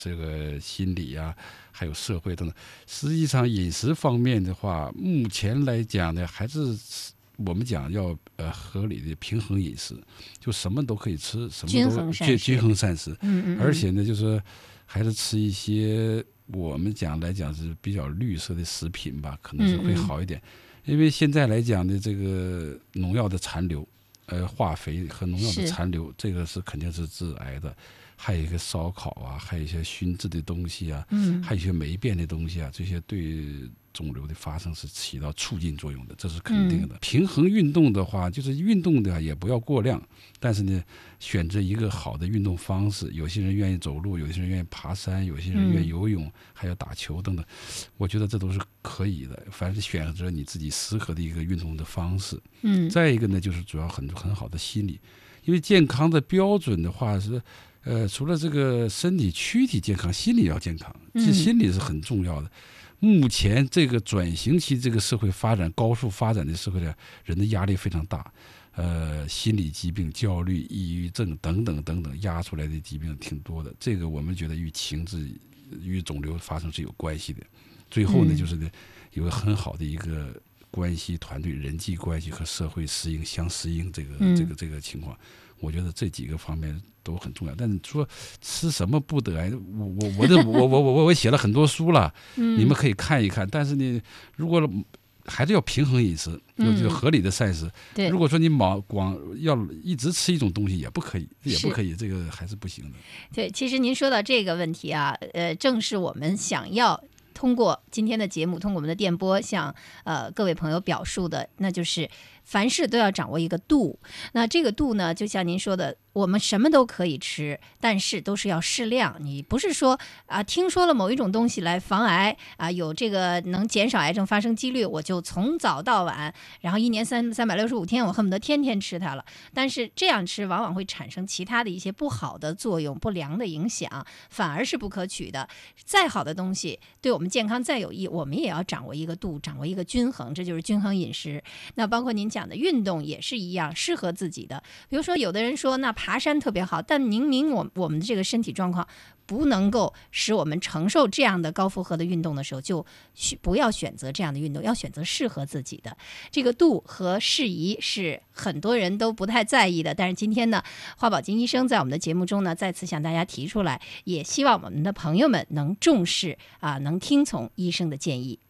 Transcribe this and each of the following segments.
这个心理啊，还有社会等等。实际上饮食方面的话，目前来讲呢，还是我们讲要合理的平衡饮食，就什么都可以吃，什么都均衡膳食。而且呢，就是还是吃一些我们来讲是比较绿色的食品吧，可能是会好一点。因为现在来讲的这个农药的残留，化肥和农药的残留，这个是肯定是致癌的。还有一个烧烤啊，还有一些熏制的东西啊，还有一些霉变的东西啊，这些对肿瘤的发生是起到促进作用的，这是肯定的。平衡运动的话，就是运动的也不要过量，但是呢，选择一个好的运动方式。有些人愿意走路，有些人愿意爬山，有些人愿意游泳，还有打球等等。我觉得这都是可以的，凡是选择你自己适合的一个运动的方式。再一个呢，就是主要很好的心理，因为健康的标准的话是。除了这个身体躯体健康，心理要健康，这心理是很重要的。目前这个转型期，这个社会发展高速发展的社会的人的压力非常大，心理疾病、焦虑、抑郁症等等等等压出来的疾病挺多的。这个我们觉得与情志、与肿瘤发生是有关系的。最后呢，就是呢有个很好的一个关系团队、人际关系和社会相适应这个情况。我觉得这几个方面都很重要，但是说吃什么不得癌，我写了很多书了，你们可以看一看。但是呢，如果还是要平衡饮食，有合理的膳食。如果说你光要一直吃一种东西也不可以，这个还是不行的。 对，其实您说到这个问题啊，正是我们想要通过今天的节目，通过我们的电波向各位朋友表述的，那就是凡事都要掌握一个度。那这个度呢，就像您说的，我们什么都可以吃，但是都是要适量。你不是说听说了某一种东西来防癌有这个能减少癌症发生几率，我就从早到晚，然后一年365天，我恨不得天天吃它了。但是这样吃往往会产生其他的一些不好的作用、不良的影响，反而是不可取的。再好的东西，对我们健康再有益，我们也要掌握一个度，掌握一个均衡，这就是均衡饮食。那包括您讲的运动也是一样，适合自己的。比如说有的人说那爬山特别好，但明明我们的这个身体状况不能够使我们承受这样的高负荷的运动的时候，就不要选择这样的运动，要选择适合自己的。这个度和适宜是很多人都不太在意的，但是今天呢，华宝金医生在我们的节目中呢，再次向大家提出来，也希望我们的朋友们能重视能听从医生的建议。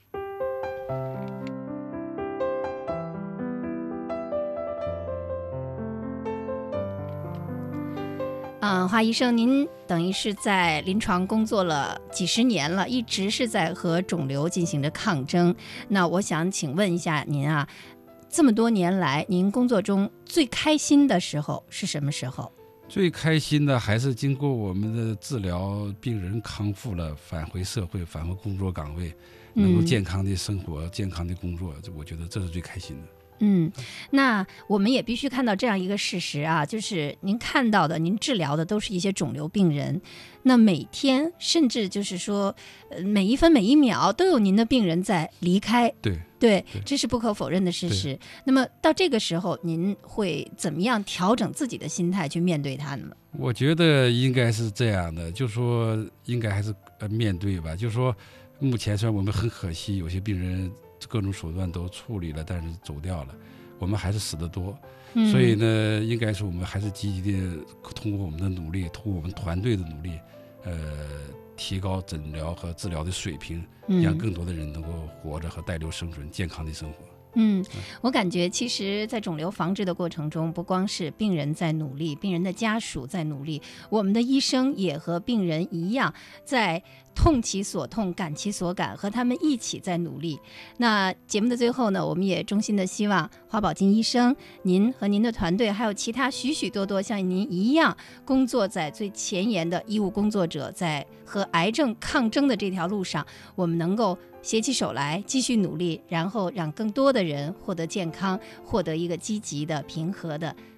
华医生，您等于是在临床工作了几十年了，一直是在和肿瘤进行着抗争。那我想请问一下您这么多年来，您工作中最开心的时候是什么时候？ 最开心的还是经过我们的治疗，病人康复了，返回社会，返回工作岗位，能够健康的生活、健康的工作，我觉得这是最开心的。 那我们也必须看到这样一个事实就是您看到的、您治疗的都是一些肿瘤病人，那每天甚至就是说每一分每一秒都有您的病人在离开。对，这是不可否认的事实。那么到这个时候，您会怎么样调整自己的心态去面对它呢？ 我觉得应该是这样的，就说应该还是面对吧。就说目前虽然我们很可惜，有些病人各种手段都处理了，但是走掉了，我们还是死得多。所以呢，应该是我们还是积极的通过我们的努力，通过我们团队的努力，提高诊疗和治疗的水平，让更多的人能够活着和带瘤生存，健康的生活。 我感觉其实在肿瘤防治的过程中，不光是病人在努力，病人的家属在努力，我们的医生也和病人一样，在痛其所痛，感其所感，和他们一起在努力。那节目的最后呢，我们也衷心的希望华宝金医生，您和您的团队，还有其他许许多多像您一样工作在最前沿的医务工作者，在和癌症抗争的这条路上，我们能够携起手来继续努力，然后让更多的人获得健康，获得一个积极的、平和的、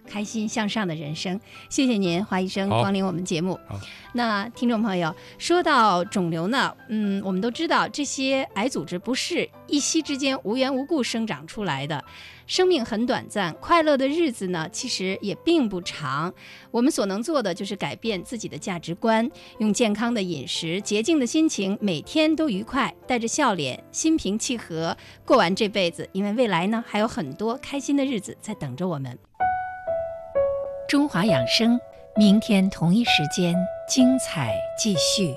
开心向上的人生。谢谢您，华医生好光临我们节目。 好， 那听众朋友，说到肿瘤呢，我们都知道这些癌组织不是一夕之间无缘无故生长出来的，生命很短暂，快乐的日子呢其实也并不长。我们所能做的就是改变自己的价值观，用健康的饮食、洁净的心情，每天都愉快，带着笑脸，心平气和过完这辈子。因为未来呢还有很多开心的日子在等着我们。中华养生，明天同一时间精彩继续。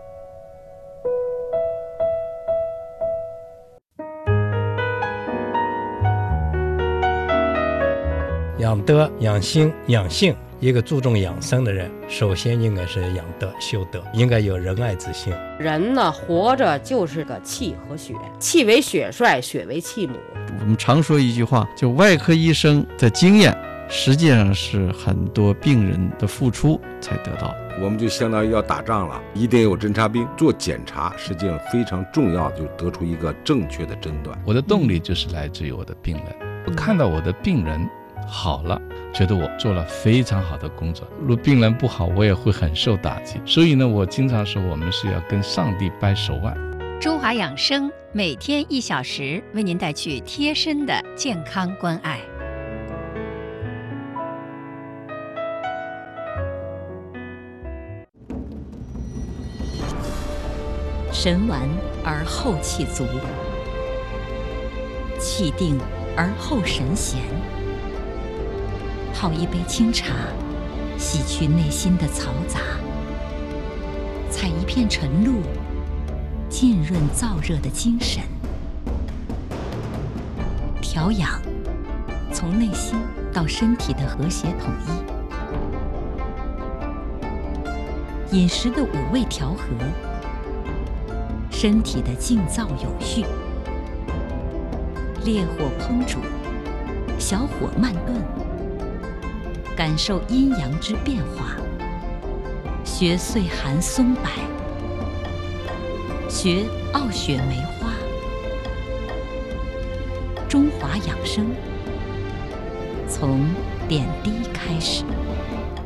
养德、养心、养性，一个注重养生的人，首先应该是养德、修德，应该有仁爱之心。 人呢，活着就是个气和血，气为血帅，血为气母。 我们常说一句话，就外科医生的经验，实际上是很多病人的付出才得到的。 我们就相当于要打仗了，一定有侦察兵做检查，实际上非常重要，就得出一个正确的诊断。 我的动力就是来自于我的病人，我看到我的病人好了，觉得我做了非常好的工作。如果病人不好，我也会很受打击。所以呢，我经常说，我们是要跟上帝掰手腕。 中华养生每天1小时，为您带去贴身的健康关爱。 神完而后气足，气定而后神闲。泡一杯清茶，洗去内心的嘈杂；采一片晨露，浸润燥热的精神。调养，从内心到身体的和谐统一。饮食的5味调和，身体的静躁有序。烈火烹煮，小火慢炖，感受阴阳之变化。学岁寒松柏，学傲雪梅花。中华养生，从点滴开始。